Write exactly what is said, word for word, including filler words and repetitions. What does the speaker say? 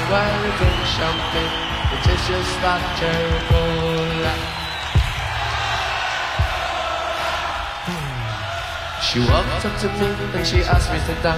while we drink champagne. It tastes just like cherry cola. She walked up to me and she asked me to down.